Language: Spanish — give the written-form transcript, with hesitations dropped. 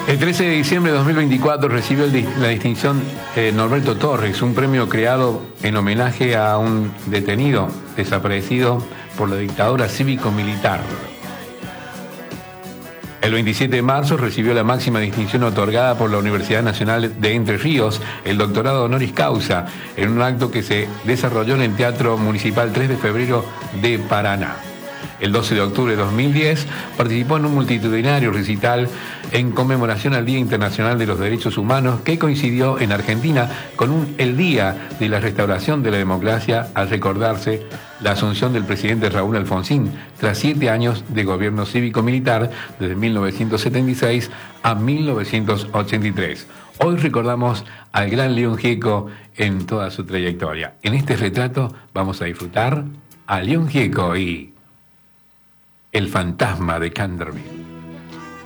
El 13 de diciembre de 2024 recibió la distinción Norberto Torres, un premio creado en homenaje a un detenido desaparecido por la dictadura cívico-militar. El 27 de marzo recibió la máxima distinción otorgada por la Universidad Nacional de Entre Ríos, el doctorado honoris causa, en un acto que se desarrolló en el Teatro Municipal 3 de Febrero de Paraná. El 12 de octubre de 2010 participó en un multitudinario recital en conmemoración al Día Internacional de los Derechos Humanos que coincidió en Argentina con el Día de la Restauración de la Democracia al recordarse la asunción del presidente Raúl Alfonsín tras 7 años de gobierno cívico-militar desde 1976 a 1983. Hoy recordamos al gran León Gieco en toda su trayectoria. En este retrato vamos a disfrutar a León Gieco y El fantasma de Canterville.